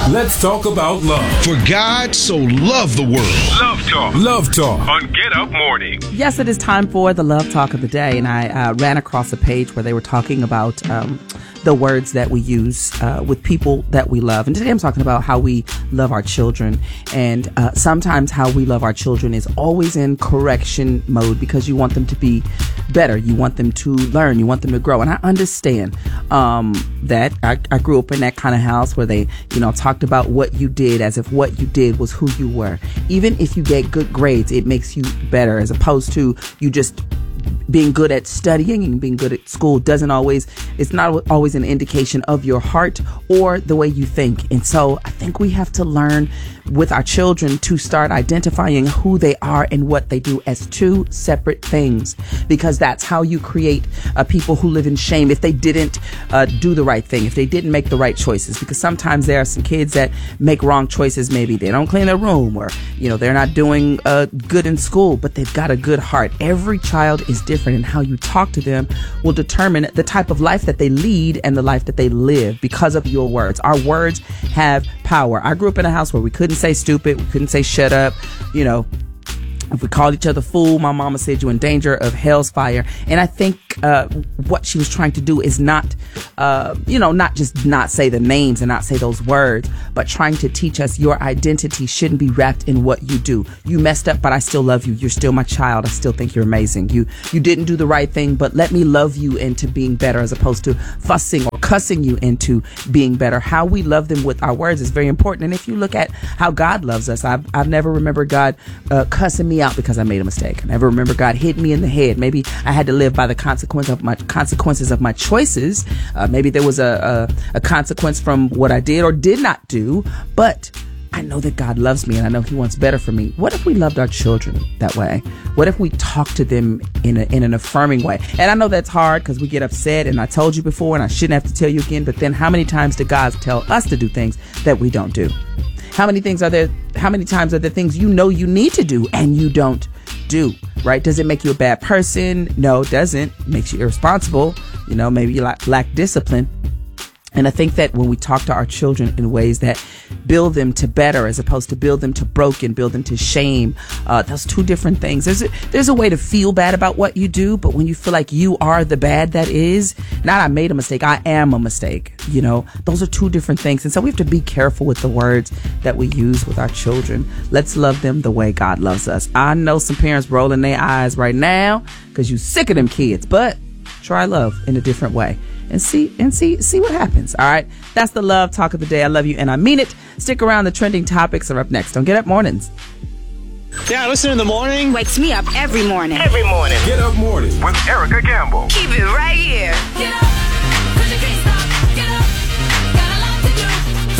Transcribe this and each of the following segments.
Let's talk about love. For God so loved the world. Love Talk. Love Talk. On Get Up Morning. Yes, it is time for the Love Talk of the day. And I ran across a page where they were talking about the words that we use with people that we love. And today I'm talking about how we love our children. And sometimes how we love our children is always in correction mode because you want them to be better. You want them to learn. You want them to grow. And I understand that I grew up in that kind of house where they, talked about what you did as if what you did was who you were. Even if you get good grades, it makes you better as opposed to you just being good at studying and being good at school it's not always an indication of your heart or the way you think. And so I think we have to learn with our children to start identifying who they are and what they do as two separate things, because that's how you create people who live in shame if they didn't do the right thing, if they didn't make the right choices. Because sometimes there are some kids that make wrong choices. Maybe they don't clean their room, or they're not doing good in school, but they've got a good heart. Every child is different, and how you talk to them will determine the type of life that they lead and the life that they live because of your words. Our words have power. I grew up in a house where we couldn't say stupid, we couldn't say shut up. If we called each other fool, my mama said you're in danger of hell's fire. And I think what she was trying to do is not just not say the names and not say those words, but trying to teach us your identity shouldn't be wrapped in what you do. You messed up, but I still love you. You're still my child. I still think you're amazing. You didn't do the right thing, but let me love you into being better, as opposed to fussing or cussing you into being better. How we love them with our words is very important. And if you look at how God loves us, I've never remembered God cussing me out because I made a mistake. I never remember God hitting me in the head. Maybe I had to live by the consequences of my choices. Maybe there was a consequence from what I did or did not do, but I know that God loves me and I know He wants better for me. What if we loved our children that way? What if we talked to them in an affirming way? And I know that's hard because we get upset, and I told you before and I shouldn't have to tell you again, but then how many times did God tell us to do things that we don't do? How many times are there things you need to do and you don't do, right? Does it make you a bad person? No, it doesn't. It makes you irresponsible. Maybe you lack discipline. And I think that when we talk to our children in ways that build them to better, as opposed to build them to broken, build them to shame, those two different things. There's a way to feel bad about what you do, but when you feel like you are the bad that is, not I made a mistake, I am a mistake. Those are two different things. And so we have to be careful with the words that we use with our children. Let's love them the way God loves us. I know some parents rolling their eyes right now because you're sick of them kids, but try love in a different way. And see what happens. All right. That's the Love Talk of the day. I love you and I mean it. Stick around. The trending topics are up next on Get Up Mornings. Yeah, listen in the morning. Wakes me up every morning. Every morning. Get Up Mornings with Erica Campbell. Keep it right here. Get up. 'Cause you can't stop. Get up. Got a lot to do.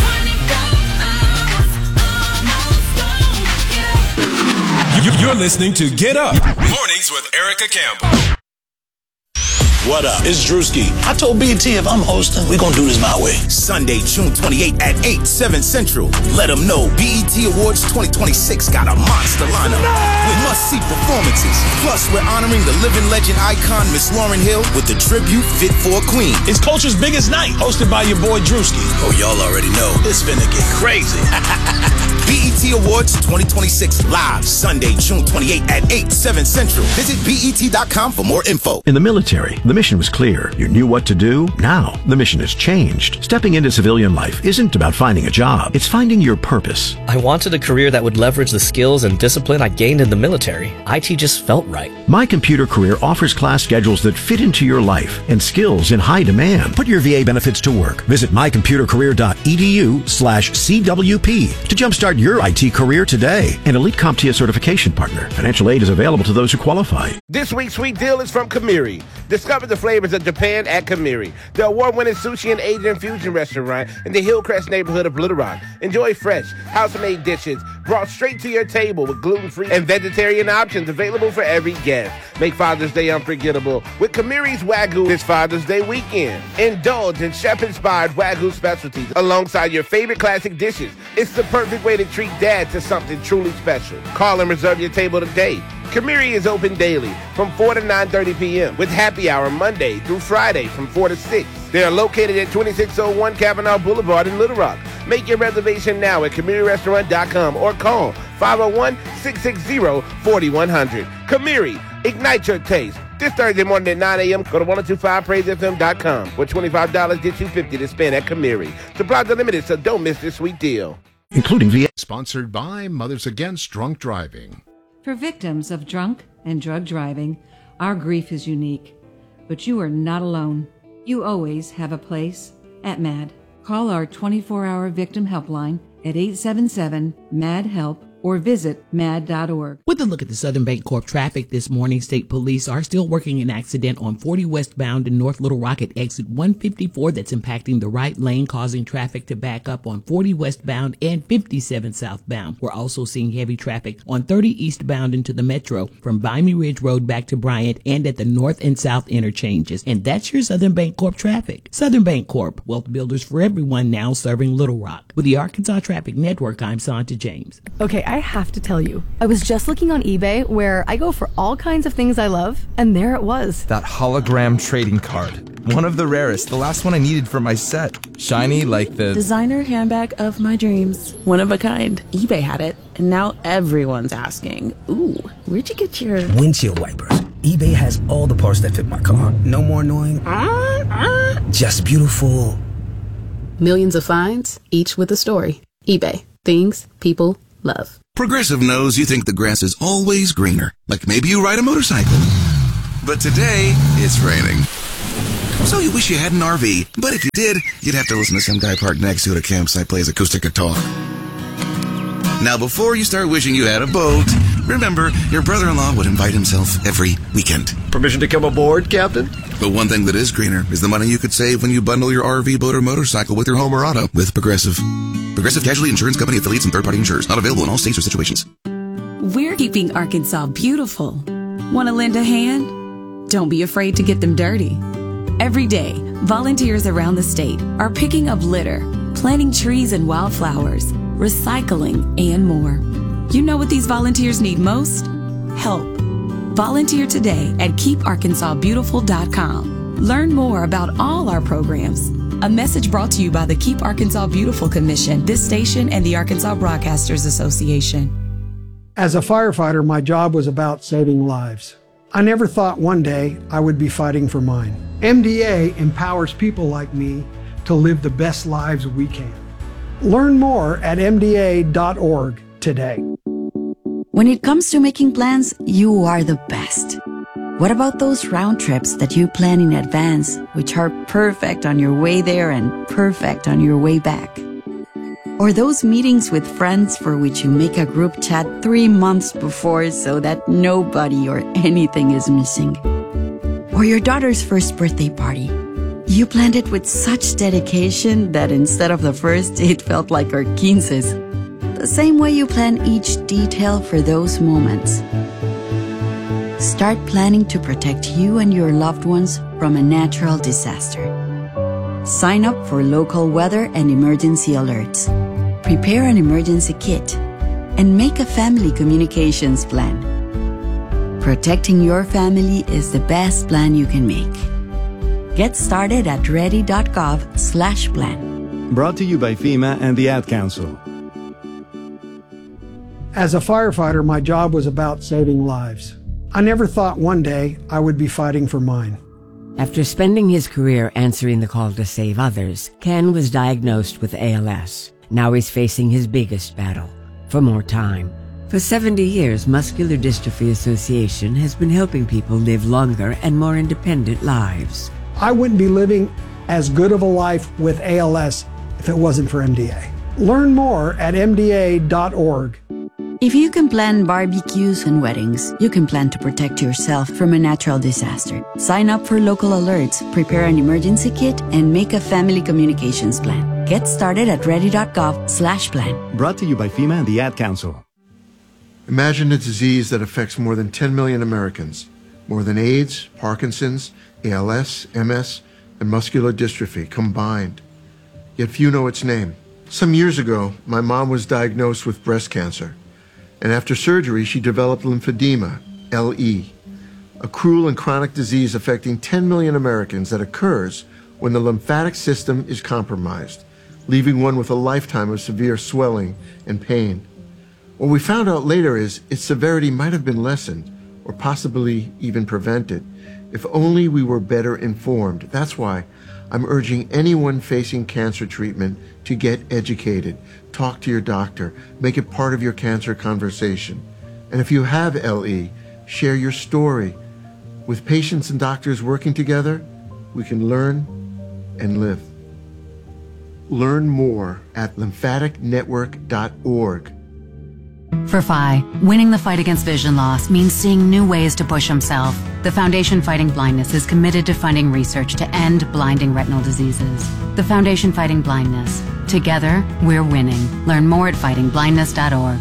24 hours. Almost gone. Get up. You're listening to Get Up Mornings with Erica Campbell. What up? It's Drewski. I told BT if I'm hosting, we're going to do this my way. Sunday, June 28th at 8, 7 Central. Let them know BET Awards 2026 got a monster lineup with must-see performances. Plus, we're honoring the living legend icon, Miss Lauryn Hill, with the tribute Fit for a Queen. It's Culture's biggest night, hosted by your boy Drewski. Oh, y'all already know. It's finna get crazy. BET Awards 2026 live Sunday, June 28th at 8, 7 Central. Visit BET.com for more info. In the military, the mission was clear. You knew what to do. Now, the mission has changed. Stepping into civilian life isn't about finding a job. It's finding your purpose. I wanted a career that would leverage the skills and discipline I gained in the military. IT just felt right. My Computer Career offers class schedules that fit into your life and skills in high demand. Put your VA benefits to work. Visit mycomputercareer.edu/CWP to jumpstart your IT career today. An Elite CompTIA certification partner. Financial aid is available to those who qualify. This week's sweet deal is from Kamiri. Discover the flavors of Japan at Kamiri, the award-winning sushi and Asian fusion restaurant in the Hillcrest neighborhood of Little Rock. Enjoy fresh, house-made dishes brought straight to your table with gluten-free and vegetarian options available for every guest. Make Father's Day unforgettable with Kamiri's Wagyu this Father's Day weekend. Indulge in chef-inspired Wagyu specialties alongside your favorite classic dishes. It's the perfect way to treat Dad to something truly special. Call and reserve your table today. Kamiri is open daily from 4 to 9:30 p.m. with happy hour Monday through Friday from 4 to 6. They are located at 2601 Kavanaugh Boulevard in Little Rock. Make your reservation now at CamiriRestaurant.com or call 501-660-4100. Kamiri, ignite your taste. This Thursday morning at 9 a.m., go to 1025praisefm.com, where $25 gets you $50 to spend at Kamiri. Supplies are limited, so don't miss this sweet deal. Including VA. Sponsored by Mothers Against Drunk Driving. For victims of drunk and drug driving, our grief is unique. But you are not alone. You always have a place at MAD. Call our 24-hour victim helpline at 877-MAD-HELP or visit mad.org. With a look at the Southern Bancorp traffic this morning, state police are still working an accident on 40 westbound in North Little Rock at exit 154 that's impacting the right lane, causing traffic to back up on 40 westbound and 57 southbound. We're also seeing heavy traffic on 30 eastbound into the metro from Vimy Ridge Road back to Bryant and at the north and south interchanges. And that's your Southern Bancorp traffic. Southern Bancorp, wealth builders for everyone, now serving Little Rock. With the Arkansas Traffic Network, I'm Santa James. Okay, I have to tell you, I was just looking on eBay where I go for all kinds of things I love, and there it was. That hologram trading card. One of the rarest, the last one I needed for my set. Shiny like the designer handbag of my dreams. One of a kind. eBay had it, and now everyone's asking, ooh, where'd you get your windshield wipers? eBay has all the parts that fit my car. No more annoying. Just beautiful. Millions of finds, each with a story. eBay. Things people love. Progressive knows you think the grass is always greener. Like maybe you ride a motorcycle. But today, it's raining. So you wish you had an RV. But if you did, you'd have to listen to some guy parked next to you at a campsite plays acoustic guitar. Now, before you start wishing you had a boat, remember, your brother-in-law would invite himself every weekend. Permission to come aboard, Captain? But one thing that is greener is the money you could save when you bundle your RV, boat, or motorcycle with your home or auto with Progressive. Progressive Casualty Insurance Company affiliates and third-party insurers. Not available in all states or situations. We're keeping Arkansas beautiful. Want to lend a hand? Don't be afraid to get them dirty. Every day, volunteers around the state are picking up litter, planting trees and wildflowers, recycling, and more. You know what these volunteers need most? Help. Volunteer today at KeepArkansasBeautiful.com. Learn more about all our programs. A message brought to you by the Keep Arkansas Beautiful Commission, this station, and the Arkansas Broadcasters Association. As a firefighter, my job was about saving lives. I never thought one day I would be fighting for mine. MDA empowers people like me to live the best lives we can. Learn more at MDA.org today. When it comes to making plans, you are the best. What about those round trips that you plan in advance, which are perfect on your way there and perfect on your way back? Or those meetings with friends for which you make a group chat 3 months before so that nobody or anything is missing? Or your daughter's first birthday party. You planned it with such dedication that instead of the first, it felt like our 15s. The same way you plan each detail for those moments. Start planning to protect you and your loved ones from a natural disaster. Sign up for local weather and emergency alerts. Prepare an emergency kit and make a family communications plan. Protecting your family is the best plan you can make. Get started at ready.gov/plan. Brought to you by FEMA and the Ad Council. As a firefighter, my job was about saving lives. I never thought one day I would be fighting for mine. After spending his career answering the call to save others, Ken was diagnosed with ALS. Now he's facing his biggest battle, for more time. For 70 years, Muscular Dystrophy Association has been helping people live longer and more independent lives. I wouldn't be living as good of a life with ALS if it wasn't for MDA. Learn more at MDA.org. If you can plan barbecues and weddings, you can plan to protect yourself from a natural disaster. Sign up for local alerts, prepare an emergency kit, and make a family communications plan. Get started at ready.gov/plan. Brought to you by FEMA and the Ad Council. Imagine a disease that affects more than 10 million Americans. More than AIDS, Parkinson's, ALS, MS, and muscular dystrophy combined. Yet few know its name. Some years ago, my mom was diagnosed with breast cancer. And after surgery, she developed lymphedema, LE, a cruel and chronic disease affecting 10 million Americans that occurs when the lymphatic system is compromised, leaving one with a lifetime of severe swelling and pain. What we found out later is its severity might have been lessened or possibly even prevented if only we were better informed. That's why I'm urging anyone facing cancer treatment to get educated. Talk to your doctor. Make it part of your cancer conversation. And if you have LE, share your story. With patients and doctors working together, we can learn and live. Learn more at lymphaticnetwork.org. For Phi, winning the fight against vision loss means seeing new ways to push himself. The Foundation Fighting Blindness is committed to funding research to end blinding retinal diseases. The Foundation Fighting Blindness. Together, we're winning. Learn more at fightingblindness.org.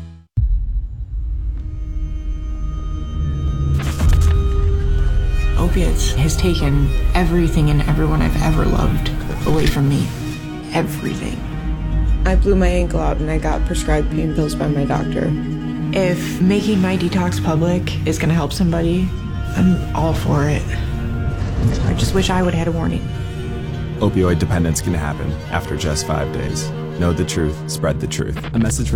Opiates has taken everything and everyone I've ever loved away from me. Everything. I blew my ankle out and I got prescribed pain pills by my doctor. If making my detox public is going to help somebody, I'm all for it. I just wish I would have had a warning. Opioid dependence can happen after just 5 days. Know the truth, spread the truth. A message from